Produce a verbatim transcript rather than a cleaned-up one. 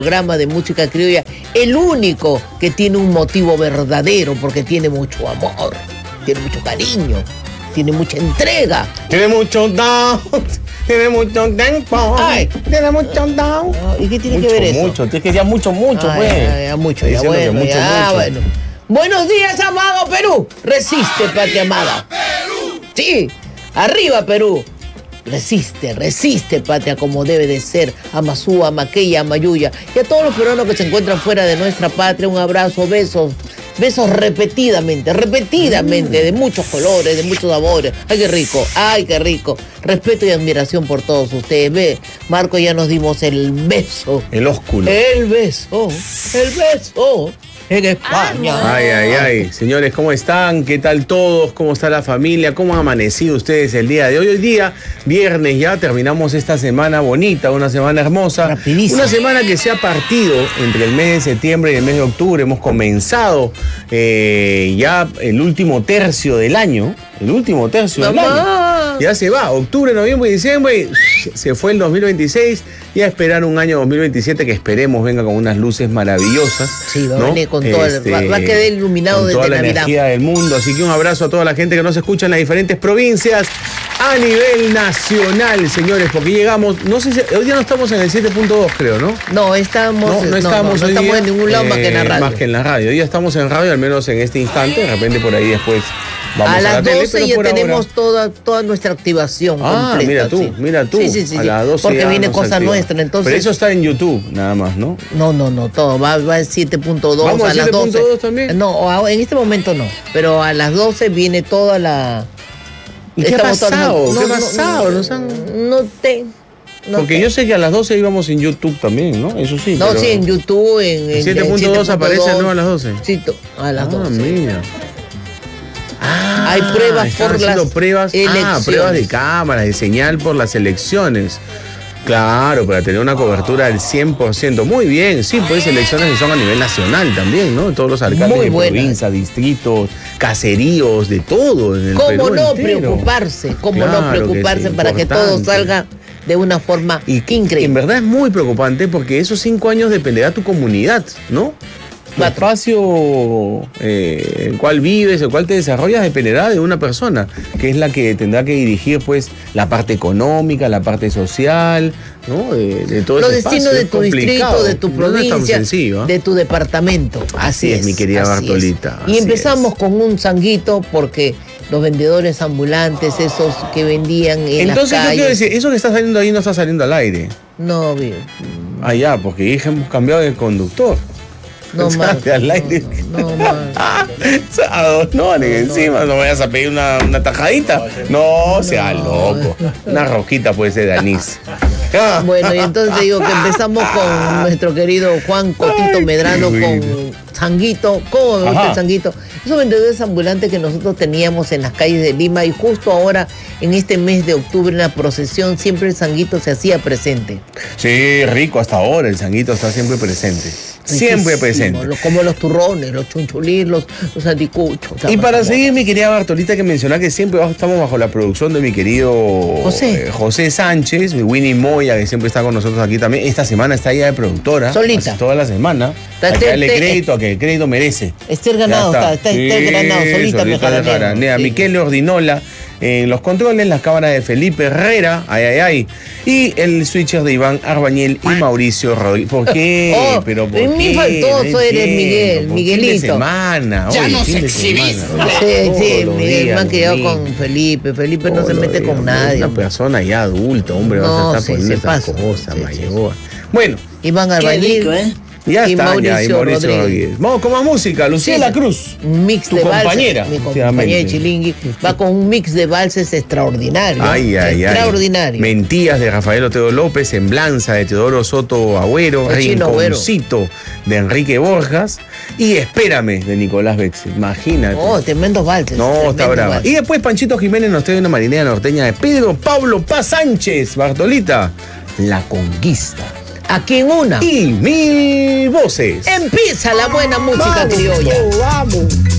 Programa de música criolla, el único que tiene un motivo verdadero, porque tiene mucho amor, tiene mucho cariño, tiene mucha entrega. Tiene mucho down, tiene mucho tiempo. Ay, tiene mucho down. ¿Y qué tiene mucho, que ver eso? Mucho, tienes que decir mucho, mucho, Ay, pues. ay, ya mucho, ya Diciendo que bueno, mucho, ya mucho. bueno. Buenos días, amado Perú. Resiste, patria amada. Sí, arriba, Perú. Resiste, resiste, patria, como debe de ser. Amazú, Amaqueya, Amayuya. Y a todos los peruanos que se encuentran fuera de nuestra patria, un abrazo, besos. Besos repetidamente, repetidamente, de muchos colores, de muchos sabores. Ay, qué rico, ay, qué rico. Respeto y admiración por todos ustedes. Ve, Marco, ya nos dimos el beso. El ósculo. El beso, el beso en España. Ay, ay, ay. Señores, ¿cómo están? ¿Qué tal todos? ¿Cómo está la familia? ¿Cómo han amanecido ustedes el día de hoy? Hoy día, viernes, ya terminamos esta semana bonita, una semana hermosa. Rapidísimo. Una semana que se ha partido entre el mes de septiembre y el mes de octubre. Hemos comenzado eh, ya el último tercio del año. El último tercio del Mamá. año. Ya se va. Octubre, noviembre y diciembre. Y se fue el dos mil veintiséis. Y a esperar un año dos mil veintisiete que esperemos venga con unas luces maravillosas. Sí, va a ¿no? venir con todo el- Este, va, va a quedar iluminado con desde toda la Navidad. energía del mundo. Así que un abrazo a toda la gente que nos escucha en las diferentes provincias a nivel nacional, señores, porque llegamos, no sé si, hoy día no estamos en el siete punto dos, creo, ¿no? No, estamos, No, no estamos, no hoy estamos día, en ningún lado más que en la eh, radio. Más que en la radio. Hoy ya estamos en radio, al menos en este instante. De repente por ahí después vamos a, a la las tele, doce pero ya por tenemos ahora- toda, toda nuestra activación Ah, completa. mira tú, sí. mira tú. Sí, sí, sí, a sí. las doce Porque ya viene nos cosa activa. nuestra, entonces... Pero eso está en YouTube, nada más, ¿no? No, no, no, todo. Va, va en siete punto dos ¿Vamos a al las siete punto doce. dos también? No, a- en este momento no. Pero a las doce viene toda la... ¿Y qué ha Estamos todas- pasado? no, ¿Qué ha no, pasado? No, Nos han- no te... no Porque te- yo sé que a las doce íbamos en YouTube también, ¿no? Eso sí. No, pero- sí, en YouTube, en... en- siete punto dos en aparece, ¿no? A las doce. Sí, to- a las Ah, doce. mira. Ah, Hay pruebas están por haciendo las pruebas, ah, elecciones. pruebas de cámara, de señal por las elecciones. Claro, para tener una cobertura del cien por ciento. Muy bien, sí, pues elecciones que son a nivel nacional también, ¿no? Todos los alcaldes Muy de buenas. provincia, distritos, caseríos, de todo en el ¿Cómo Perú no entero. preocuparse? ¿Cómo Claro no que preocuparse sí, para que todo importante. salga de una forma Y que increíble? en verdad es muy preocupante porque esos cinco años dependerá tu comunidad, ¿no? Tu Cuatro. espacio eh, el cual vives, el cual te desarrollas, dependerá de una persona, que es la que tendrá que dirigir pues la parte económica, la parte social, ¿no? De, de todo Los ese destinos espacio. de Es tu complicado. distrito, de tu No es tan provincia, sencillo, ¿ah? de tu departamento. Así, Así es, mi querida así Bartolita, es. Y así empezamos es. con un sanguito porque los vendedores ambulantes, esos que vendían en Entonces, las ¿qué quiero calles... decir? Eso que está saliendo ahí no está saliendo al aire. No, bien. Ah, ya, porque dije, hemos cambiado de conductor. No, Sale más. al aire. No, no, más. Ah, adonones encima, no vayas a pedir una, una tajadita. No, sea loco. Una rojita puede ser de anís. Ah. Bueno, y entonces te digo que empezamos con nuestro querido Juan Cotito Ay, Medrano qué con bueno. Sanguito. ¿Cómo me gusta Ajá. el Sanguito? Esos vendedores ambulantes que nosotros teníamos en las calles de Lima y justo ahora, en este mes de octubre, en la procesión, siempre el Sanguito se hacía presente. Sí, rico hasta ahora, el sanguito está siempre presente. Siempre Riquísimo, presente. lo- como los turrones, los chunchulís, los, los anticuchos. Y para Sabor. seguir, mi querida Bartolita, que mencionar que siempre bajo- estamos bajo la producción de mi querido José. eh, José Sánchez, mi Winnie Moya, que siempre está con nosotros aquí también. Esta semana está ella de productora. Solita. Así toda la semana. Está- Hay que te- darle te- crédito a que el crédito merece. Esther Ya Granado, está, está Esther Granado, solita me jaranea. jaranea. Sí. Miquel Ordinola en los controles, las cámaras de Felipe Herrera, ay, ay, ay. Y el switcher de Iván Arbañel y Mauricio Rodríguez. ¿Por qué? Oh, Pero ¿por y mi qué? faltoso No eres, entiendo. Miguel, Por fin Miguelito. de semana, Ya hoy, nos fin de exhibiste. semana. Sí, sí, Todos los Miguel días, me han quedado lo con mismo. Felipe. Felipe no Todos se los mete días, con nadie. Una hombre. persona ya adulta, hombre, No, vas a estar sí, poniendo se esas pasa. cosas, Sí, mayor. Bueno, Iván Qué Arbañil. rico, ¿eh? ya Y está, Mauricio ya, y Mauricio Rodríguez. Rodríguez. Vamos con más música, Lucía Sí, La Cruz. Un mix Tu de compañera, valses. Mi efectivamente. compañera de Chilingui va con un mix de valses extraordinario. Ay, ay, ay. extraordinario. Mentías de Rafael Oteo López, Semblanza de Teodoro Soto Agüero, El chino Agüero. Rinconcito de Enrique Borjas y Espérame de Nicolás Bexel. Imagínate. Oh, tremendos valses. No, está tremendos brava. valses. Y después Panchito Jiménez nos trae una marinera norteña de Pedro Pablo Paz Sánchez, Bartolita, La Conquista. Aquí en una. Y mil voces. Empieza la buena música criolla. vamos.